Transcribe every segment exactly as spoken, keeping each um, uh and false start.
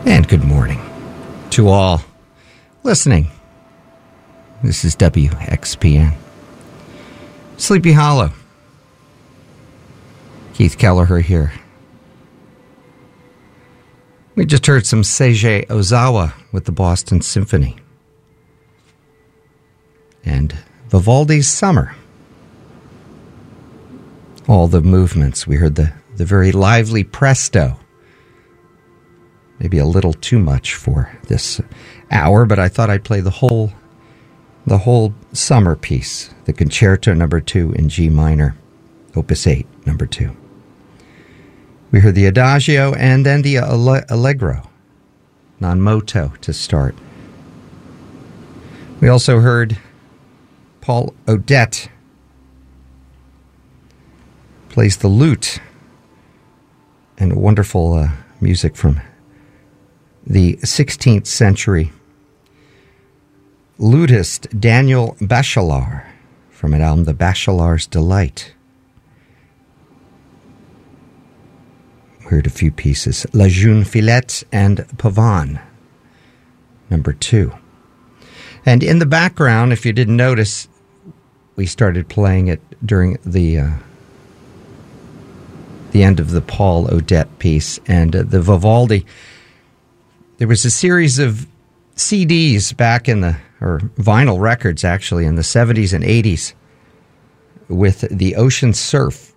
And good morning to all listening. This is W X P N. Sleepy Hollow. Keith Kelleher here. We just heard some Seiji Ozawa with the Boston Symphony. And Vivaldi's Summer. All the movements. We heard the, the very lively presto. Maybe a little too much for this hour, but I thought I'd play the whole the whole summer piece, the Concerto Number Two in G minor, Opus Eight, Number Two. We heard the Adagio and then the Allegro, non moto to start. We also heard Paul Odette plays the lute and wonderful uh, music from the sixteenth century lutist Daniel Bachelard from an album, The Bachelard's Delight. We heard a few pieces. La Jeune Fillette and Pavane, number two. And in the background, if you didn't notice, we started playing it during the uh, the end of the Paul Odette piece and uh, the Vivaldi. There was a series of C Ds back in the, or vinyl records actually, in the seventies and eighties with the Ocean Surf.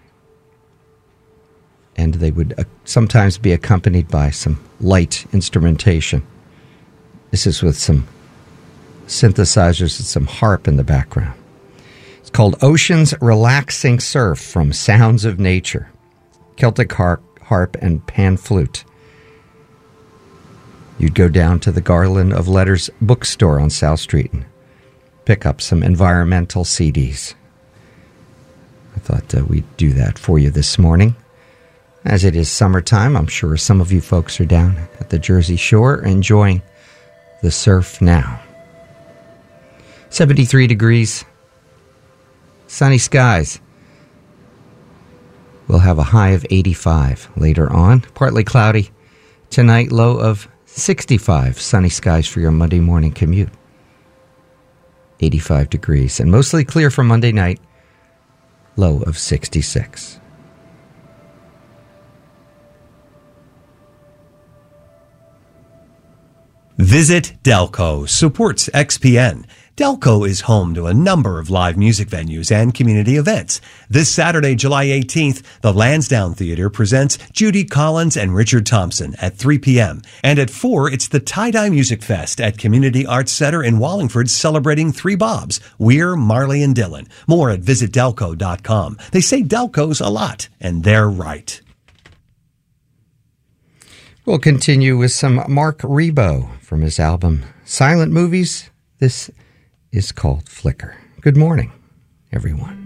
And they would uh, sometimes be accompanied by some light instrumentation. This is with some synthesizers and some harp in the background. It's called Ocean's Relaxing Surf from Sounds of Nature. Celtic harp, harp and pan flute. You'd go down to the Garland of Letters bookstore on South Street and pick up some environmental C Ds. I thought uh, we'd do that for you this morning. As it is summertime, I'm sure some of you folks are down at the Jersey Shore enjoying the surf now. seventy-three degrees, sunny skies. We'll have a high of eighty-five later on. Partly cloudy tonight, low of sixty-five. Sunny skies for your Monday morning commute. eighty-five degrees. And mostly clear for Monday night, low of sixty-six. Visit Delco supports X P N. Delco is home to a number of live music venues and community events. This Saturday, July eighteenth, the Lansdowne Theater presents Judy Collins and Richard Thompson at three p.m. And at four, it's the Tie-Dye Music Fest at Community Arts Center in Wallingford, celebrating Three Bobs, Weir, Marley, and Dylan. More at visit delco dot com. They say Delco's a lot, and they're right. We'll continue with some Mark Ribot from his album Silent Movies. This is called Flicker. Good morning, everyone.